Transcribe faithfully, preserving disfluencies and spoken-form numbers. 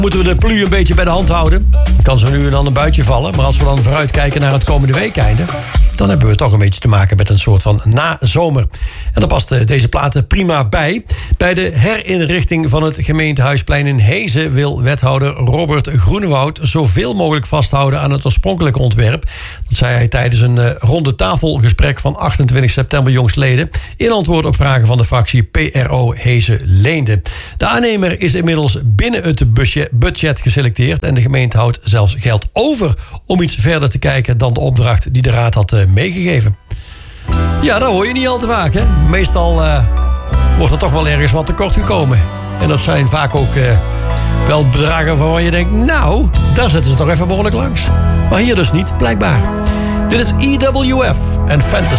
Moeten we de plu een beetje bij de hand houden. Kan zo nu en dan een buitje vallen. Maar als we dan vooruitkijken naar het komende weekeinde, dan hebben we toch een beetje te maken met een soort van nazomer. En daar past deze plaat prima bij. Bij de herinrichting van het gemeentehuisplein in Hezen wil wethouder Robert Groenewoud zoveel mogelijk vasthouden aan het oorspronkelijke ontwerp. Dat zei hij tijdens een ronde tafelgesprek van achtentwintig september jongstleden in antwoord op vragen van de fractie P R O Hezen-Leende. De aannemer is inmiddels binnen het budget geselecteerd en de gemeente houdt zelfs geld over om iets verder te kijken dan de opdracht die de raad had meegegeven. Ja, dat hoor je niet al te vaak, hè? Meestal uh, wordt er toch wel ergens wat tekort gekomen. En dat zijn vaak ook uh, wel bedragen waarvan je denkt, nou, daar zitten ze toch even behoorlijk langs. Maar hier dus niet, blijkbaar. Dit is E W F en Fantasy.